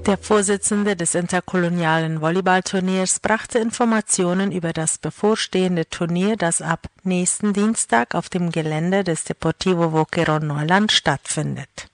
Der Vorsitzende des interkolonialen Volleyballturniers brachte Informationen über das bevorstehende Turnier, das ab nächsten Dienstag auf dem Gelände des Deportivo Boquerón Neuland stattfindet.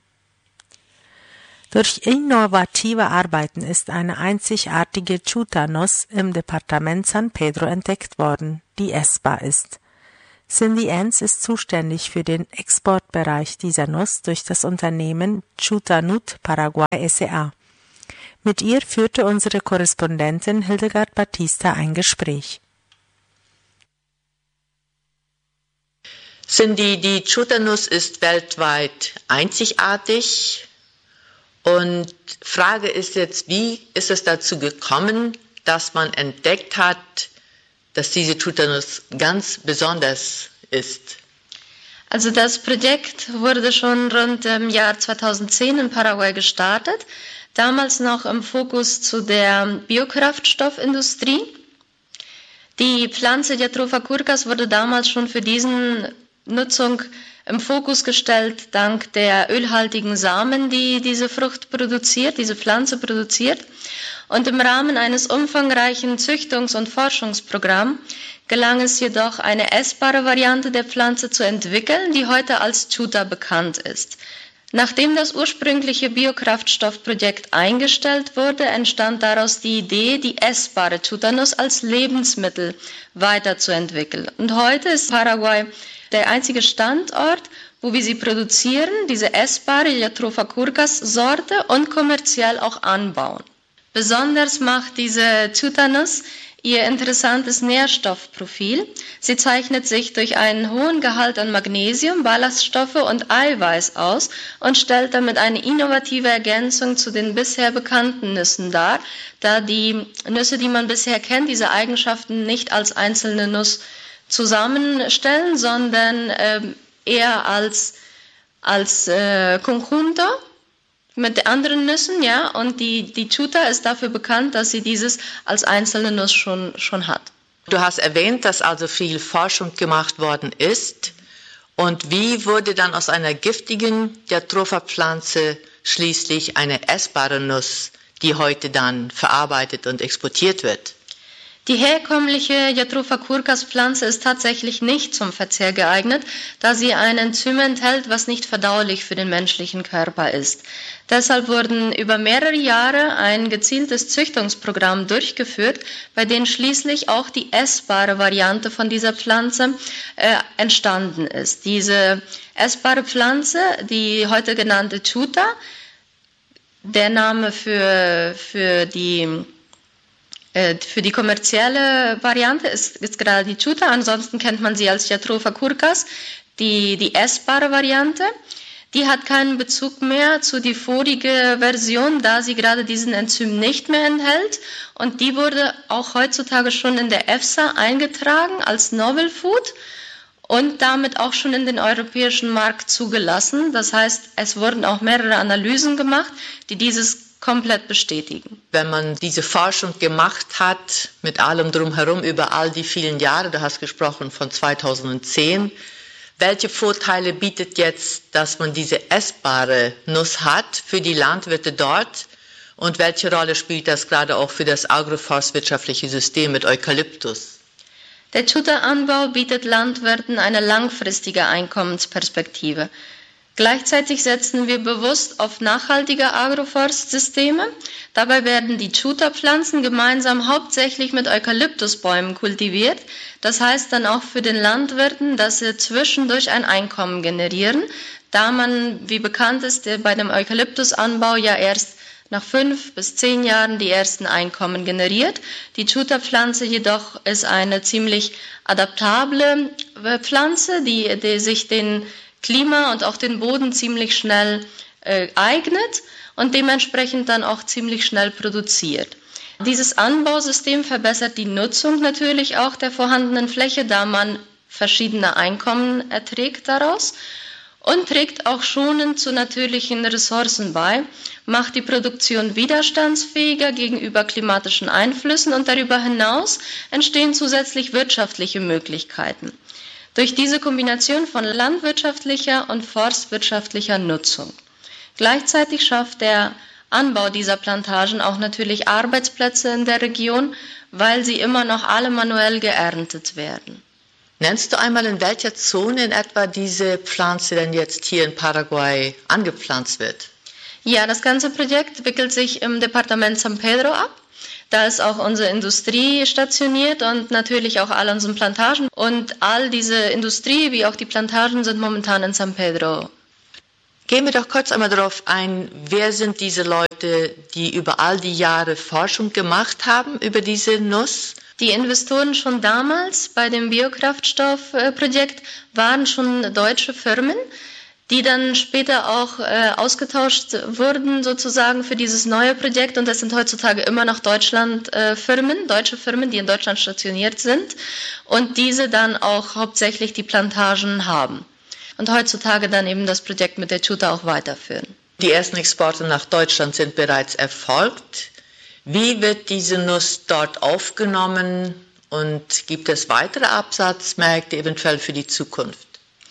Durch innovative Arbeiten ist eine einzigartige Chuta-Nuss im Departement San Pedro entdeckt worden, die essbar ist. Cindy Enns ist zuständig für den Exportbereich dieser Nuss durch das Unternehmen Chutanut Paraguay S.A. Mit ihr führte unsere Korrespondentin Hildegard Batista ein Gespräch. Cindy, die Chuta-Nuss ist weltweit einzigartig. Und Frage ist jetzt, wie ist es dazu gekommen, dass man entdeckt hat, dass diese Chuta-Nuss ganz besonders ist? Also das Projekt wurde schon rund im Jahr 2010 in Paraguay gestartet, damals noch im Fokus zu der Biokraftstoffindustrie. Die Pflanze Jatropha curcas wurde damals schon für diese Nutzung im Fokus gestellt, dank der ölhaltigen Samen, die diese Frucht produziert, diese Pflanze produziert. Und im Rahmen eines umfangreichen Züchtungs- und Forschungsprogramms gelang es jedoch, eine essbare Variante der Pflanze zu entwickeln, die heute als Chuta bekannt ist. Nachdem das ursprüngliche Biokraftstoffprojekt eingestellt wurde, entstand daraus die Idee, die essbare Chuta-Nuss als Lebensmittel weiterzuentwickeln. Und heute ist Paraguay der einzige Standort, wo wir sie produzieren, diese essbare Jatropha curcas Sorte und kommerziell auch anbauen. Besonders macht diese Chuta-Nuss ihr interessantes Nährstoffprofil. Sie zeichnet sich durch einen hohen Gehalt an Magnesium, Ballaststoffe und Eiweiß aus und stellt damit eine innovative Ergänzung zu den bisher bekannten Nüssen dar, da die Nüsse, die man bisher kennt, diese Eigenschaften nicht als einzelne Nuss zusammenstellen, sondern eher als Conjunto mit anderen Nüssen, ja, und die Chuta ist dafür bekannt, dass sie dieses als einzelne Nuss schon hat. Du hast erwähnt, dass also viel Forschung gemacht worden ist. Und wie wurde dann aus einer giftigen Jatropha-Pflanze schließlich eine essbare Nuss, die heute dann verarbeitet und exportiert wird? Die herkömmliche Jatropha curcas Pflanze ist tatsächlich nicht zum Verzehr geeignet, da sie ein Enzym enthält, was nicht verdaulich für den menschlichen Körper ist. Deshalb wurden über mehrere Jahre ein gezieltes Züchtungsprogramm durchgeführt, bei dem schließlich auch die essbare Variante von dieser Pflanze entstanden ist. Diese essbare Pflanze, die heute genannte Chuta, der Name für die kommerzielle Variante ist gerade die Chuta, ansonsten kennt man sie als Jatropha curcas, die essbare Variante. Die hat keinen Bezug mehr zu die vorige Version, da sie gerade diesen Enzym nicht mehr enthält. Und die wurde auch heutzutage schon in der EFSA eingetragen als Novel Food und damit auch schon in den europäischen Markt zugelassen. Das heißt, es wurden auch mehrere Analysen gemacht, die dieses komplett bestätigen. Wenn man diese Forschung gemacht hat, mit allem drumherum über all die vielen Jahre, du hast gesprochen von 2010, welche Vorteile bietet jetzt, dass man diese essbare Nuss hat für die Landwirte dort und welche Rolle spielt das gerade auch für das agroforstwirtschaftliche System mit Eukalyptus? Der Chuta-Anbau bietet Landwirten eine langfristige Einkommensperspektive. Gleichzeitig setzen wir bewusst auf nachhaltige Agroforstsysteme. Dabei werden die Chuta-Pflanzen gemeinsam hauptsächlich mit Eukalyptusbäumen kultiviert. Das heißt dann auch für den Landwirten, dass sie zwischendurch ein Einkommen generieren, da man, wie bekannt ist, bei dem Eukalyptusanbau ja erst nach 5 bis 10 Jahren die ersten Einkommen generiert. Die Chuta-Pflanze jedoch ist eine ziemlich adaptable Pflanze, die sich den Klima und auch den Boden ziemlich schnell eignet und dementsprechend dann auch ziemlich schnell produziert. Dieses Anbausystem verbessert die Nutzung natürlich auch der vorhandenen Fläche, da man verschiedene Einkommen erträgt daraus und trägt auch schonend zu natürlichen Ressourcen bei, macht die Produktion widerstandsfähiger gegenüber klimatischen Einflüssen und darüber hinaus entstehen zusätzlich wirtschaftliche Möglichkeiten durch diese Kombination von landwirtschaftlicher und forstwirtschaftlicher Nutzung. Gleichzeitig schafft der Anbau dieser Plantagen auch natürlich Arbeitsplätze in der Region, weil sie immer noch alle manuell geerntet werden. Nennst du einmal, in welcher Zone in etwa diese Pflanze denn jetzt hier in Paraguay angepflanzt wird? Ja, das ganze Projekt wickelt sich im Departement San Pedro ab. Da ist auch unsere Industrie stationiert und natürlich auch all unsere Plantagen. Und all diese Industrie wie auch die Plantagen sind momentan in San Pedro. Gehen wir doch kurz einmal darauf ein, wer sind diese Leute, die über all die Jahre Forschung gemacht haben über diese Nuss? Die Investoren schon damals bei dem Biokraftstoffprojekt waren schon deutsche Firmen, die dann später auch ausgetauscht wurden sozusagen für dieses neue Projekt. Und das sind heutzutage immer noch deutsche Firmen, die in Deutschland stationiert sind und diese dann auch hauptsächlich die Plantagen haben und heutzutage dann eben das Projekt mit der Chuta auch weiterführen. Die ersten Exporte nach Deutschland sind bereits erfolgt. Wie wird diese Nuss dort aufgenommen und gibt es weitere Absatzmärkte eventuell für die Zukunft?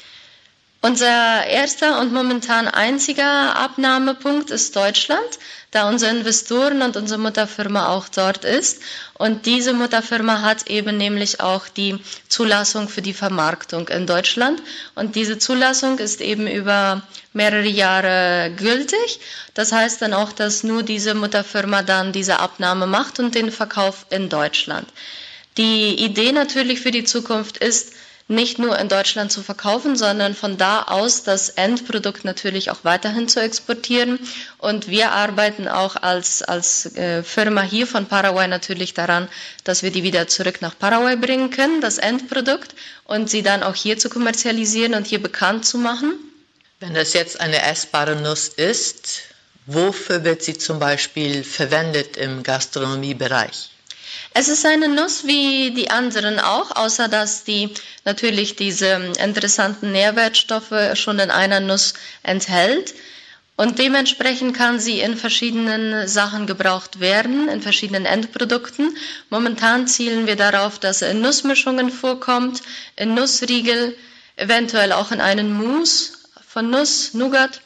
Unser erster und momentan einziger Abnahmepunkt ist Deutschland, da unsere Investoren und unsere Mutterfirma auch dort ist. Und diese Mutterfirma hat eben nämlich auch die Zulassung für die Vermarktung in Deutschland. Und diese Zulassung ist eben über mehrere Jahre gültig. Das heißt dann auch, dass nur diese Mutterfirma dann diese Abnahme macht und den Verkauf in Deutschland. Die Idee natürlich für die Zukunft ist, nicht nur in Deutschland zu verkaufen, sondern von da aus das Endprodukt natürlich auch weiterhin zu exportieren. Und wir arbeiten auch als Firma hier von Paraguay natürlich daran, dass wir die wieder zurück nach Paraguay bringen können, das Endprodukt, und sie dann auch hier zu kommerzialisieren und hier bekannt zu machen. Wenn das jetzt eine essbare Nuss ist, wofür wird sie zum Beispiel verwendet im Gastronomiebereich? Es ist eine Nuss wie die anderen auch, außer dass die natürlich diese interessanten Nährwertstoffe schon in einer Nuss enthält. Und dementsprechend kann sie in verschiedenen Sachen gebraucht werden, in verschiedenen Endprodukten. Momentan zielen wir darauf, dass er in Nussmischungen vorkommt, in Nussriegel, eventuell auch in einen Mousse von Nuss, Nougat.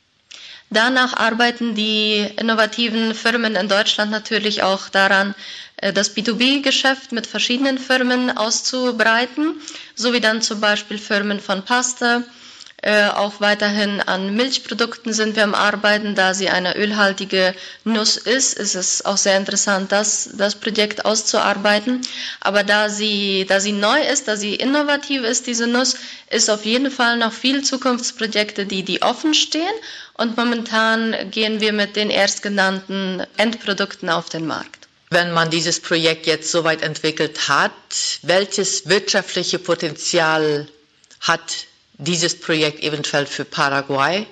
Danach arbeiten die innovativen Firmen in Deutschland natürlich auch daran, das B2B-Geschäft mit verschiedenen Firmen auszubreiten, sowie dann zum Beispiel Firmen von Pasta. Auch weiterhin an Milchprodukten sind wir am Arbeiten, da sie eine ölhaltige Nuss ist es auch sehr interessant, das Projekt auszuarbeiten. Aber da sie neu ist, da sie innovativ ist, diese Nuss, ist auf jeden Fall noch viel Zukunftsprojekte, die offen stehen. Und momentan gehen wir mit den erstgenannten Endprodukten auf den Markt. Wenn man dieses Projekt jetzt so weit entwickelt hat, welches wirtschaftliche Potenzial hat dieses Projekt eventuell für Paraguay,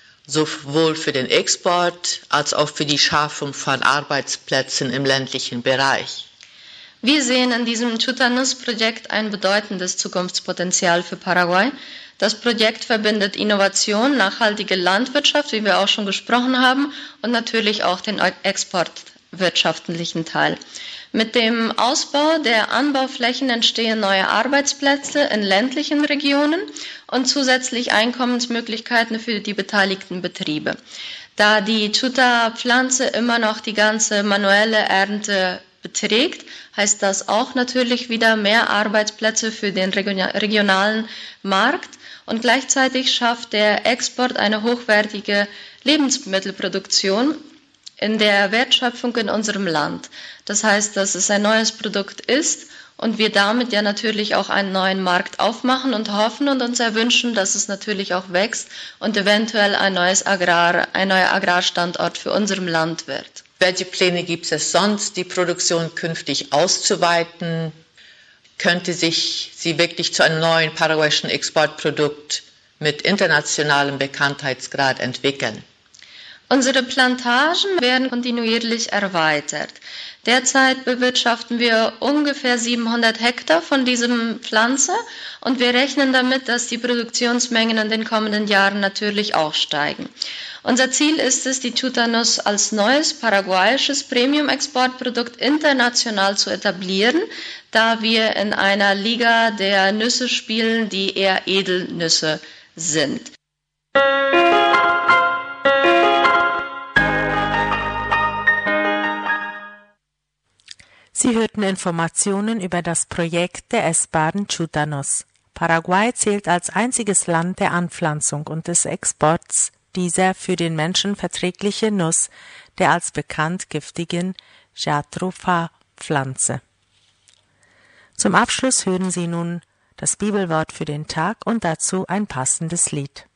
sowohl für den Export als auch für die Schaffung von Arbeitsplätzen im ländlichen Bereich? Wir sehen in diesem Chuta-Nuss-Projekt ein bedeutendes Zukunftspotenzial für Paraguay. Das Projekt verbindet Innovation, nachhaltige Landwirtschaft, wie wir auch schon gesprochen haben, und natürlich auch den exportwirtschaftlichen Teil. Mit dem Ausbau der Anbauflächen entstehen neue Arbeitsplätze in ländlichen Regionen und zusätzlich Einkommensmöglichkeiten für die beteiligten Betriebe. Da die Chuta-Pflanze immer noch die ganze manuelle Ernte beträgt, heißt das auch natürlich wieder mehr Arbeitsplätze für den regionalen Markt, und gleichzeitig schafft der Export eine hochwertige Lebensmittelproduktion in der Wertschöpfung in unserem Land. Das heißt, dass es ein neues Produkt ist und wir damit ja natürlich auch einen neuen Markt aufmachen und hoffen und uns erwünschen, dass es natürlich auch wächst und eventuell ein neuer Agrarstandort für unserem Land wird. Welche Pläne gibt es sonst, die Produktion künftig auszuweiten? Könnte sich sie wirklich zu einem neuen paraguayischen Exportprodukt mit internationalem Bekanntheitsgrad entwickeln? Unsere Plantagen werden kontinuierlich erweitert. Derzeit bewirtschaften wir ungefähr 700 Hektar von diesem Pflanze und wir rechnen damit, dass die Produktionsmengen in den kommenden Jahren natürlich auch steigen. Unser Ziel ist es, die Chuta-Nuss als neues paraguayisches Premium-Exportprodukt international zu etablieren, da wir in einer Liga der Nüsse spielen, die eher Edelnüsse sind. Sie hörten Informationen über das Projekt der essbaren Chuta-Nuss. Paraguay zählt als einziges Land der Anpflanzung und des Exports dieser für den Menschen verträgliche Nuss der als bekannt giftigen Jatropha-Pflanze. Zum Abschluss hören Sie nun das Bibelwort für den Tag und dazu ein passendes Lied.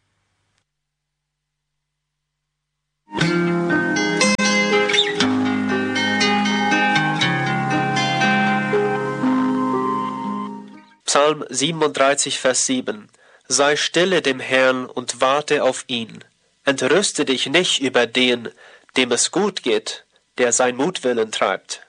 Psalm 37, Vers 7. Sei stille dem Herrn und warte auf ihn. Entrüste dich nicht über den, dem es gut geht, der sein Mutwillen treibt.